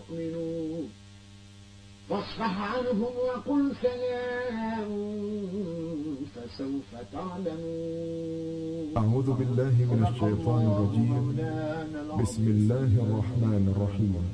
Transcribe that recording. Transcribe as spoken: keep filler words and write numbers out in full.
يؤمنون فاصفح عنهم وقل سلام فسوف تعلمون. أعوذ بالله من الشيطان الرجيم. بسم الله الرحمن الرحيم.